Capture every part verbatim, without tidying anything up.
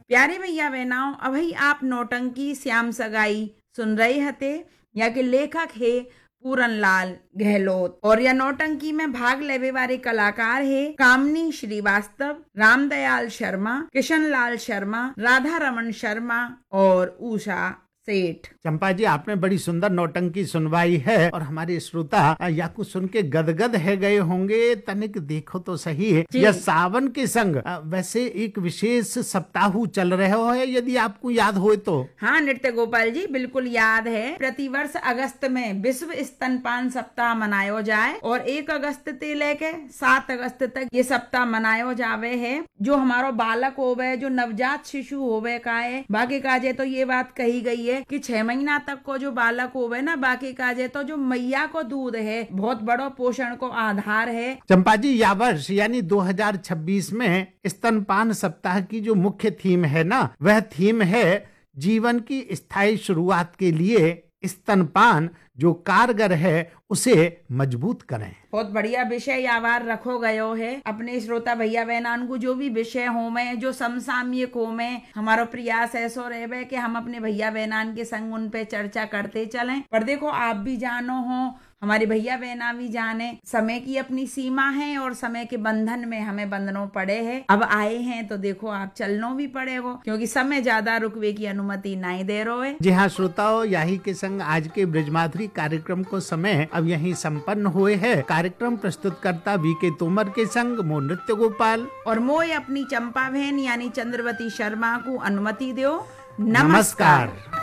प्यारे भैया बहनाओ, अभी आप नौटंकी श्याम सगाई सुन रहे हते, या के लेखक है पूरनलाल गहलोत। और यह नौटंकी में भाग लेवे वाले कलाकार है कामनी श्रीवास्तव, रामदयाल शर्मा, किशन लाल शर्मा, राधा रमन शर्मा और उषा सेठ। चंपा जी, आपने बड़ी सुंदर नौटंकी सुनवाई है और हमारे श्रोता या कुछ सुन के गदगद है गए होंगे। तनिक देखो तो सही है, यह सावन के संग वैसे एक विशेष सप्ताह चल रहे हो है, यदि आपको याद हो तो। हाँ नृत्य गोपाल जी, बिल्कुल याद है। प्रतिवर्ष अगस्त में विश्व स्तनपान सप्ताह मनायो जाए और एक अगस्त से लेके सात अगस्त तक ये सप्ताह मनायो जावे है। जो हमारो बालक होवे, जो नवजात शिशु होवे का है, बाकी काजे तो ये बात कही गई है कि छह महीना तक को जो बालक होवे ना, बाकी काजे तो जो मैया को दूध है बहुत बड़ो पोषण को आधार है। चंपा जी, या वर्ष यानी दो हज़ार छब्बीस में स्तनपान सप्ताह की जो मुख्य थीम है ना, वह थीम है जीवन की स्थायी शुरुआत के लिए स्तनपान जो कारगर है उसे मजबूत करें। बहुत बढ़िया विषय यावार रखो गयो है। अपने श्रोता भैया बहनान को जो भी विषय हो में, जो समसामयिक हो में, हमारा प्रयास ऐसो रहे कि हम अपने भैया बहनान के संग उन पे चर्चा करते चलें। पर देखो, आप भी जानो हो, हमारे भैया बहना भी जाने, समय की अपनी सीमा है और समय के बंधन में हमें बंधनों पड़े हैं। अब आए हैं तो देखो आप चलनो भी पड़ेगा, क्योंकि समय ज्यादा रुकवे की अनुमति नहीं दे रहो है। जी हाँ श्रोताओं, यही के संग आज के ब्रजमाधुरी कार्यक्रम को समय अब यही संपन्न हुए है। कार्यक्रम प्रस्तुत करता वी के तोमर के संग मो नृत्य गोपाल और मोय अपनी चंपा बहन यानी चंद्रवती शर्मा को अनुमति दो। नमस्कार, नमस्कार।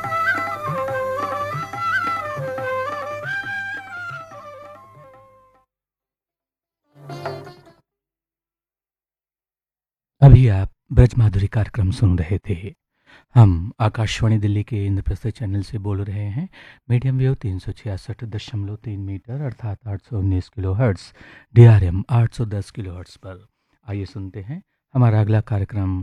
अभी आप ब्रजमाधुरी कार्यक्रम सुन रहे थे। हम आकाशवाणी दिल्ली के इंद्रप्रस्थ चैनल से बोल रहे हैं। मीडियम वेव तीन सौ छियासठ दशमलव तीन मीटर अर्थात आठ सौ उन्नीस kilo hertz, D R M आठ सौ दस किलो हर्ट्स पर। आइए सुनते हैं हमारा अगला कार्यक्रम।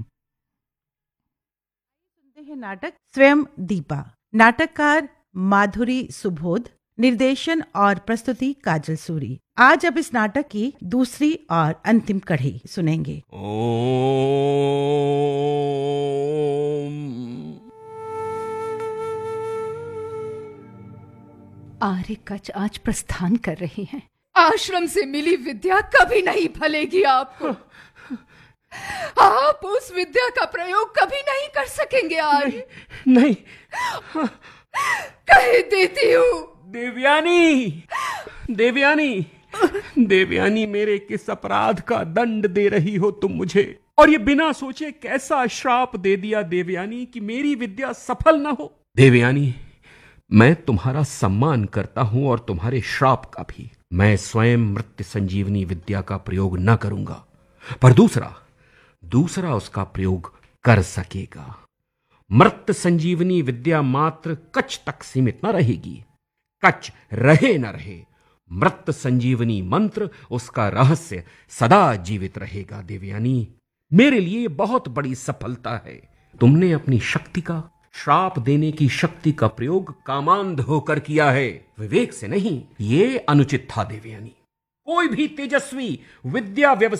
सुनते हैं नाटक स्वयं दीपा। नाटककार माधुरी सुबोध, निर्देशन और प्रस्तुति काजल सूरी। आज अब इस नाटक की दूसरी और अंतिम कड़ी सुनेंगे। ओम। आर्य कच आज प्रस्थान कर रही हैं। आश्रम से मिली विद्या कभी नहीं फलेगी आपको। आप उस विद्या का प्रयोग कभी नहीं कर सकेंगे आर्य। नहीं, नहीं। कह देती हूँ। देवयानी, देवयानी, देवयानी, मेरे किस अपराध का दंड दे रही हो तुम मुझे? और ये बिना सोचे कैसा श्राप दे दिया देवयानी कि मेरी विद्या सफल न हो। देवयानी, मैं तुम्हारा सम्मान करता हूं और तुम्हारे श्राप का भी। मैं स्वयं मृत्यु संजीवनी विद्या का प्रयोग न करूंगा, पर दूसरा दूसरा उसका प्रयोग कर सकेगा। मृत्यु संजीवनी विद्या मात्र कच्छ तक सीमित न रहेगी। कच्छ रहे न रहे, मृत्यु संजीवनी मंत्र, उसका रहस्य सदा जीवित रहेगा। देवयानी, मेरे लिए बहुत बड़ी सफलता है। तुमने अपनी शक्ति का, श्राप देने की शक्ति का प्रयोग कामांध होकर किया है, विवेक से नहीं। ये अनुचित था देवयानी। कोई भी तेजस्वी विद्या व्यवसाय